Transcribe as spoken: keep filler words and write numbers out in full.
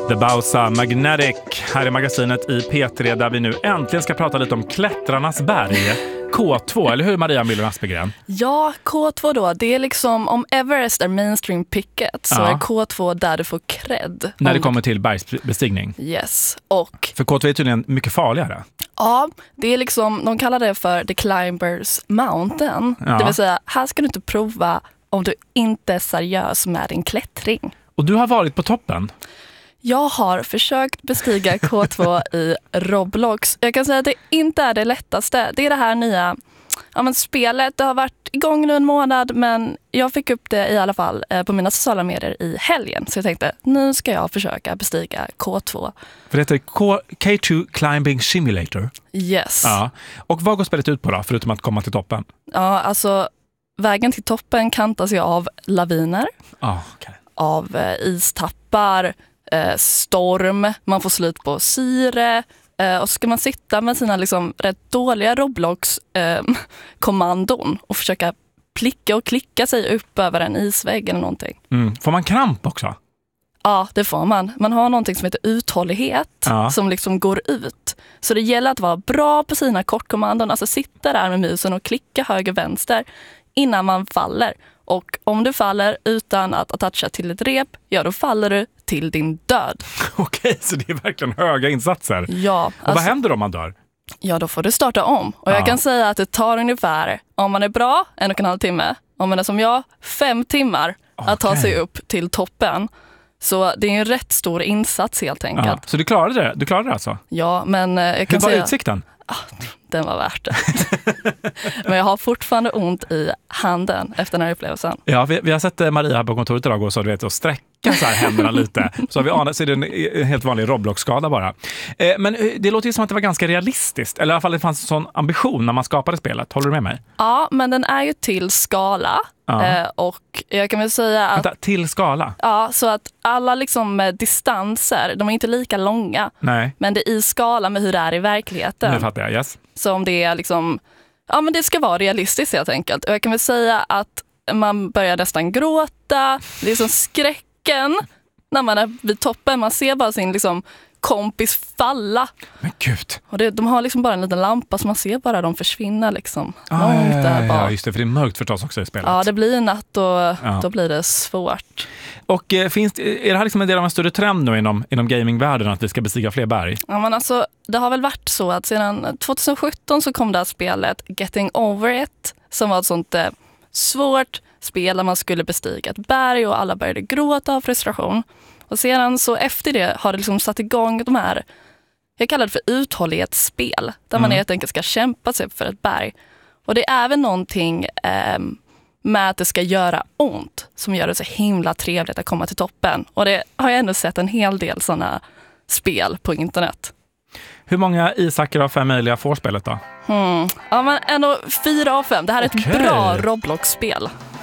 The Bausa Magnetic här i magasinet i P tre där vi nu äntligen ska prata lite om klättrarnas berg. K två, eller hur Maria Müller Aspegren? Ja, K två då. Det är liksom, om Everest är mainstream picket så ja. är K två där du får cred. När det kommer till bergsbestigning. Yes. Och för K två är tydligen mycket farligare. Ja, det är liksom, de kallar det för The Climbers Mountain. Ja. Det vill säga, här ska du inte prova om du inte är seriös med din klättring. Och du har varit på toppen? Jag har försökt bestiga K två i Roblox. Jag kan säga att det inte är det lättaste. Det är det här nya ja, men spelet. Det har varit igång nu en månad, men jag fick upp det i alla fall eh, på mina sociala medier i helgen. Så jag tänkte, nu ska jag försöka bestiga K två. För det heter K- K två Climbing Simulator? Yes. Ja. Och vad går spelet ut på då, förutom att komma till toppen? Ja, alltså vägen till toppen kantas ju av laviner. Ah, okay. Av eh, istappar, eh, storm, man får slut på syre eh, och så ska man sitta med sina liksom rätt dåliga Roblox-kommandon eh, och försöka plicka och klicka sig upp över en isvägg eller någonting. Mm. Får man kramp också? Ja, det får man. Man har någonting som heter uthållighet ja. som liksom går ut. Så det gäller att vara bra på sina kortkommandon, alltså sitta där med musen och klicka höger vänster innan man faller. Och om du faller utan att attacha till ett rep, ja då faller du till din död. Okej, så det är verkligen höga insatser. Ja. Och alltså, vad händer om man dör? Ja, då får du starta om. Och ja. jag kan säga att det tar ungefär, om man är bra, en och en halv timme. Om man är som jag, fem timmar okay. att ta sig upp till toppen. Så det är en rätt stor insats helt enkelt. Ja. Så du klarade det? Du klarade det alltså? Ja, men jag kan Hur var säga... utsikten? Ah, den var värt det. Men jag har fortfarande ont i handen efter den här upplevelsen. Ja, vi, vi har sett Maria här på kontoret idag och så, du vet, och sträcka så här händerna lite. Så har vi anat, så är det en helt vanlig Roblox-skada bara. Eh, men det låter ju som att det var ganska realistiskt. Eller i alla fall det fanns en sån ambition när man skapade spelet. Håller du med mig? Ja, men den är ju till skala. Ja. Eh, och jag kan väl säga att... Vänta, till skala? Ja, så att alla liksom distanser, de är inte lika långa. Nej. Men det är i skala med hur det är i verkligheten. Det fattar jag, yes. Så om det är liksom... Ja, men det ska vara realistiskt helt enkelt. Och jag kan väl säga att man börjar nästan gråta. Det är som skräcken när man är vid toppen. Man ser bara sin liksom kompis falla. Men gud. Och det, de har liksom bara en liten lampa så man ser bara dem försvinna liksom. Ah, långt ja, där bak. Ja, just det, för det är mörkt förstås också i spelet. Ja, det blir natt och ja. då blir det svårt. Och eh, finns det, är det här liksom en del av en större trend nu inom, inom gamingvärlden att vi ska bestiga fler berg? Ja, men alltså, det har väl varit så att sedan tjugohundrasjutton så kom det här spelet Getting Over It som var ett sånt eh, svårt spel där man skulle bestiga ett berg och alla började gråta av frustration. Och sedan så efter det har det liksom satt igång de här, jag kallar det för uthållighetsspel, där mm. man helt enkelt ska kämpa sig för ett berg. Och det är även någonting eh, med att det ska göra ont som gör det så himla trevligt att komma till toppen. Och det har jag ändå sett en hel del sådana spel på internet. Hur många Isaker av fem möjliga får spelet då? Hmm. Ja, men ändå fyra av fem. Det här är okay. ett bra Roblox-spel.